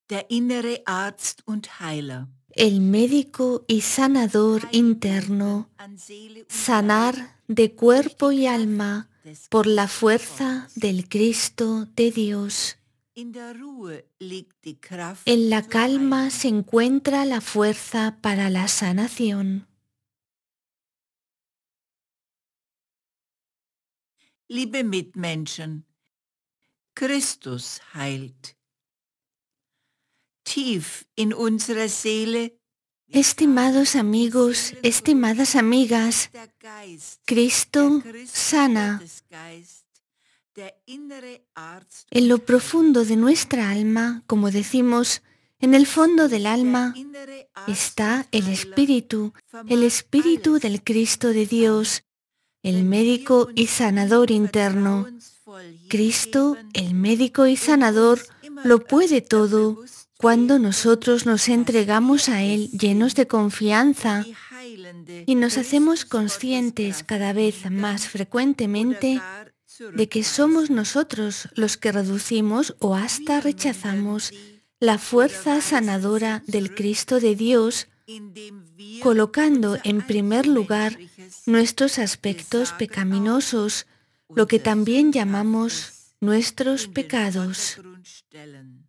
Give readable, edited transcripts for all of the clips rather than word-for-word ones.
der innere Arzt und Heiler. el médico y sanador interno, An Seele und Leib sanar de cuerpo y alma des por la Christus fuerza Gottes. del Cristo de Dios. In der Ruhe liegt die Kraft En la zur calma Heilung. se encuentra la fuerza para la sanación. Liebe Mitmenschen, Christus heilt. Tief in unserer Seele Estimados amigos, estimadas amigas, der Geist, Cristo der Christus sana. Gottesgeist, der innere Arzt En lo und Heiler. profundo de nuestra alma, como decimos, en el fondo del Der alma innere Arzt está und el Heiler vermag Espíritu alles del Cristo de zu tun, Dios, el wenn wir médico y uns sanador ihm interno. vertrauensvoll Cristo, hingeben el médico y und sanador, uns immer lo puede öfter todo bewusst cuando werden, nosotros nos dass entregamos wir a Él es llenos sind, de confianza die heilende y nos hacemos Christus conscientes Gotteskraft cada vez más mindern oder frecuentemente gar de que somos zurückweisen. nosotros los que reducimos o hasta Wir mindern rechazamos sie la oder fuerza weisen sie sanadora del zurück, Cristo de Dios, indem wir colocando unser en primer lugar allzumenschliches, nuestros wir aspectos sagen auch pecaminosos, lo que unser también llamamos Sündhaftes, nuestros in den pecados. Vordergrund stellen.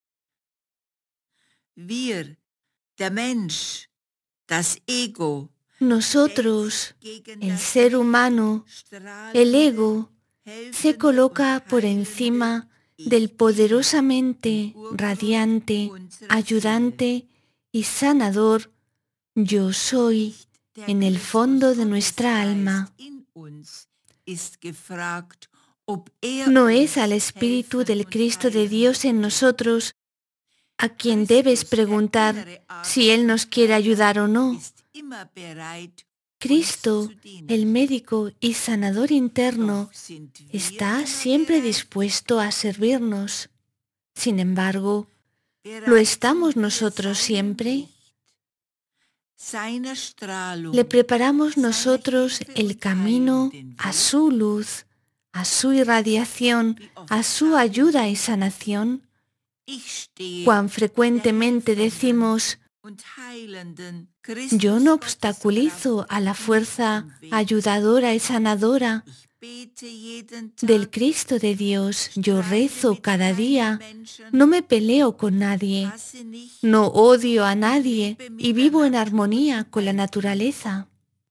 Wir, der Mensch, das Ego, stellt sich Nosotros, gegen el das ser humano, el strahlende, ego, se helfende und coloca por heilende encima del Ich Bin im poderosamente Urgrund radiante, unserer Seele. ayudante y sanador yo soy Nicht der en el Christus fondo de nuestra Gottesgeist alma. in uns ist gefragt, ob No es al uns Espíritu helfen del und Cristo de heilen Dios en möchte. nosotros a quien debes Christus, der preguntar innere si Arzt Él und nos quiere Heiler, ayudar o no. ist immer bereit, uns Cristo, zu el dienen. médico y sanador interno, Doch sind wir está immer siempre bereit? dispuesto a servirnos. Sin embargo, ¿lo Bereit estamos sind wir nosotros seinem siempre? Licht, seiner ¿Le Strahlung, preparamos seiner nosotros Hilfe el und camino Heilung den a Weg? su luz, a su irradiación, Wie a oft su sagen ayuda y wir, sanación? ich stehe Cuán der frecuentemente helfenden decimos, und heilenden yo no Christus Gotteskraft obstaculizo a la nicht fuerza im Weg. ayudadora y sanadora Ich bete jeden del Tag, Cristo de Dios, yo streite rezo mit cada keinem día, no Menschen, me peleo con nadie, hasse nicht no odio a und nadie lebe y mit der vivo en Natur armonía in con la Einklang. naturaleza.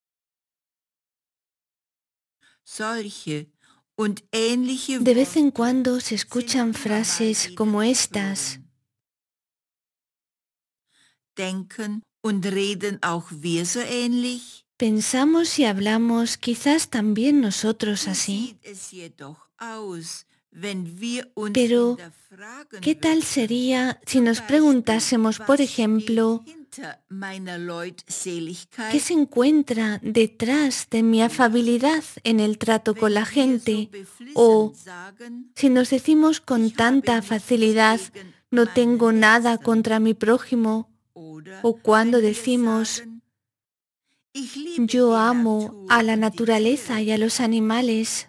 Solche und ähnliche De vez en Worte cuando se sind escuchan immer mal frases wieder como zu estas. hören. Denken und reden auch wir so ähnlich? Pensamos y hablamos quizás también nosotros Wie así, sieht es jedoch aus, wenn wir uns pero ¿qué hinterfragen tal würden? sería si Zum nos Beispiel, preguntásemos, por was steht ejemplo, hinter meiner qué Leutseligkeit? se encuentra detrás de mi Oder afabilidad en el trato con la wenn wir so gente? beflissen O sagen, si nos decimos con ich habe tanta nichts facilidad, gegen no tengo meinen nada Nächsten. contra mi prójimo, Oder o cuando wenn wir decimos, sagen, ich liebe yo die amo a Natur la und die naturaleza Tiere. y a los animales.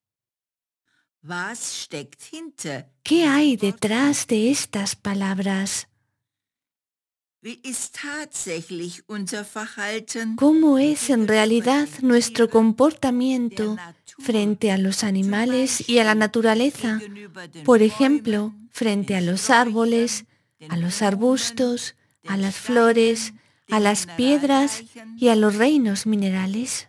Was steckt hinter ¿Qué hay diesen Worten? detrás de estas palabras? Wie ist tatsächlich unser Verhalten ¿Cómo es en gegenüber realidad den nuestro Tieren, der comportamiento Natur, frente a los zum animales y a la Beispiel naturaleza? gegenüber den Por ejemplo, Bäumen, frente den a los árboles, Sträuchern, a den los Blumen, arbustos, a den las flores, Steinen, a den las piedras y Mineralreichen? a los reinos minerales.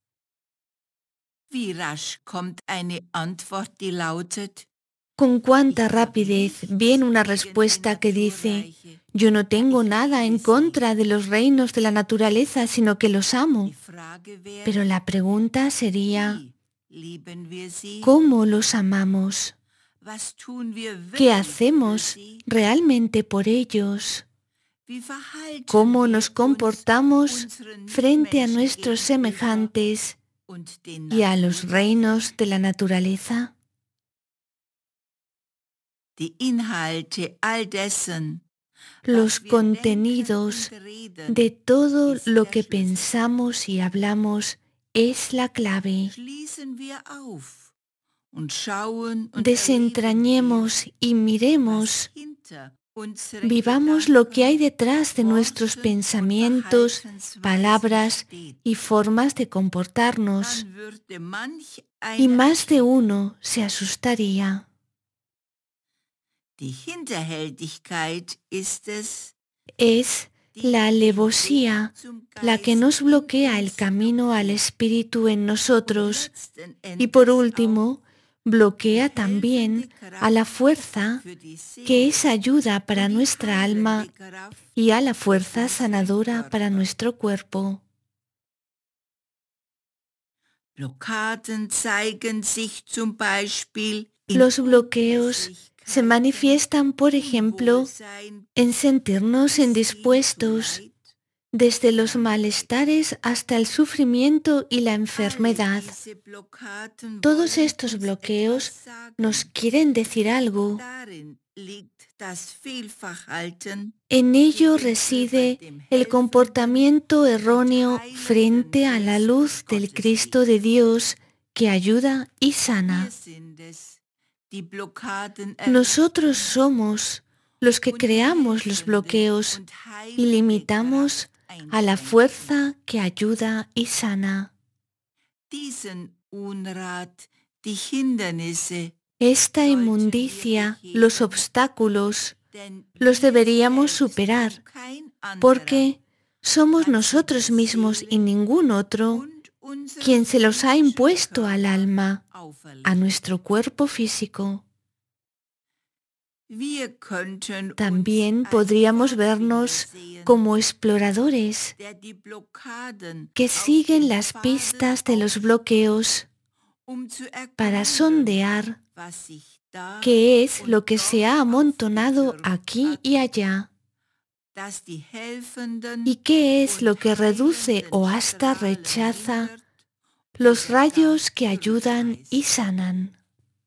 Wie rasch kommt eine Antwort, die lautet, Con cuánta ich habe rapidez nichts viene una gegen die respuesta que dice, Naturreiche, yo no ja, tengo ich nada en liebe sie. contra de los reinos de la naturaleza, sino que los Die amo. Frage Pero wäre, la pregunta sería, wie lieben wir sie? ¿cómo los amamos? Was tun wir ¿Qué wirklich für hacemos sie? realmente por ellos? Wie verhalten ¿Cómo wir nos uns comportamos unseren frente a Mitmenschen nuestros gegenüber semejantes und den y a los Naturreichen? reinos de la naturaleza? Die Inhalte all dessen, Los was wir denken contenidos und de reden, todo ist lo der que Schlüssel. pensamos y hablamos es la clave. Schließen wir auf und schauen und erleben wir, Desentrañemos y was miremos hinter Vivamos lo que hay detrás de nuestros pensamientos, palabras y formas de comportarnos, y más de uno se asustaría. Die Hinterhältigkeit ist es, Es la alevosía la que nos bloquea el camino al Espíritu en nosotros y por último bloquea también a la fuerza que es ayuda para nuestra alma y a la fuerza sanadora para nuestro cuerpo. Blockaden zeigen sich zum Beispiel Los bloqueos se manifiestan, por ejemplo, en sentirnos indispuestos, desde los malestares hasta el sufrimiento y la enfermedad. Todos estos bloqueos nos quieren decir algo. En ello reside el comportamiento erróneo frente a la luz del Cristo de Dios que ayuda y sana. Nosotros somos los que creamos los bloqueos y limitamos a la fuerza que ayuda y sana. Esta inmundicia, los obstáculos, los deberíamos superar, porque somos nosotros mismos y ningún otro quien se los ha impuesto al alma, a nuestro cuerpo físico. También podríamos vernos como exploradores que siguen las pistas de los bloqueos para sondear qué es lo que se ha amontonado aquí y allá y qué es lo que reduce o hasta rechaza los rayos que ayudan y sanan.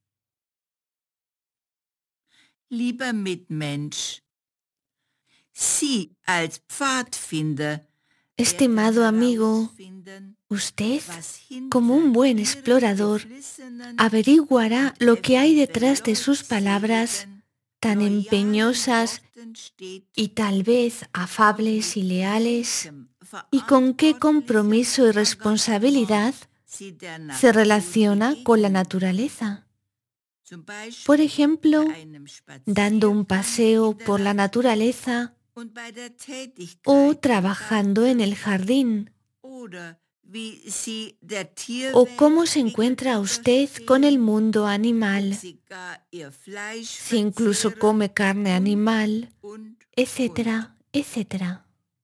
Lieber Mitmensch, Sie als Pfadfinder, Estimado amigo, usted, como un buen explorador, averiguará lo que hay detrás de sus palabras tan empeñosas y tal vez afables y leales, y con qué compromiso y responsabilidad se relaciona con la naturaleza. Por ejemplo, dando un paseo por la naturaleza o trabajando en el jardín. ¿O cómo se encuentra usted con el mundo animal? Si incluso come carne animal, etcétera, etcétera.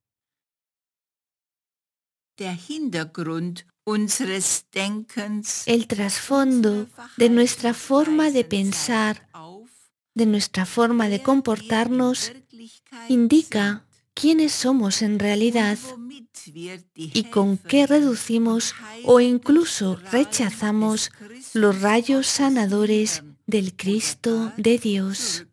El trasfondo de nuestra forma de pensar, de nuestra forma de comportarnos, indica quiénes somos en realidad y con qué reducimos o incluso rechazamos los rayos sanadores del Cristo de Dios.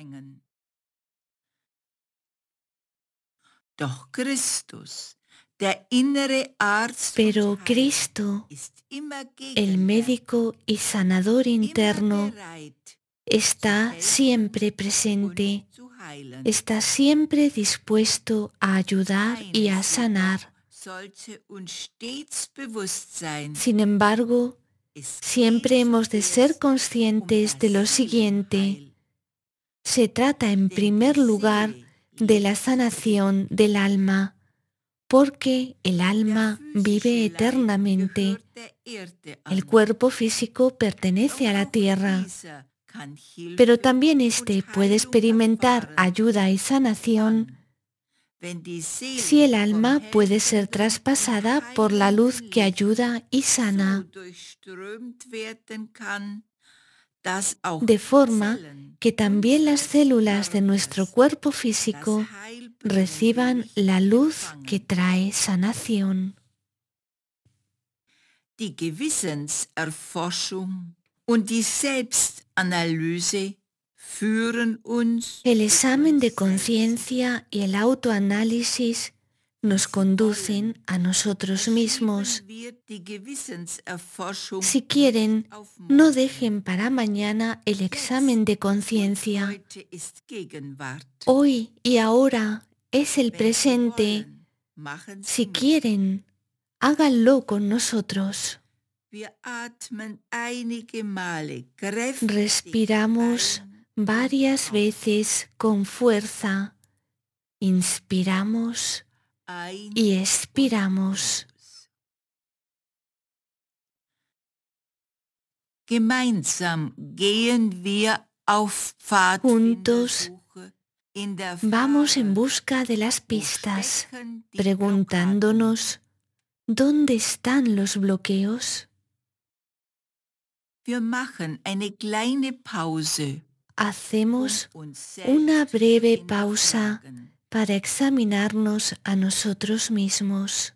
Pero Cristo, el médico y sanador interno, está siempre presente, está siempre dispuesto a ayudar y a sanar. Sin embargo, siempre hemos de ser conscientes de lo siguiente. Se trata en primer lugar de la sanación del alma, porque el alma vive eternamente. El cuerpo físico pertenece a la tierra, pero también éste puede experimentar ayuda y sanación si el alma puede ser traspasada por la luz que ayuda y sana, de forma que también las células de nuestro cuerpo físico reciban la luz que trae sanación. Die Gewissenserforschung und die Selbstanalyse führen uns. El examen de conciencia y el autoanálisis nos conducen a nosotros mismos. Si quieren, no dejen para mañana el examen de conciencia. Hoy y ahora es el presente. Si quieren, háganlo con nosotros. Respiramos varias veces con fuerza. Inspiramos y expiramos. Juntos vamos en busca de las pistas, preguntándonos, ¿dónde están los bloqueos? Hacemos una breve pausa para examinarnos a nosotros mismos.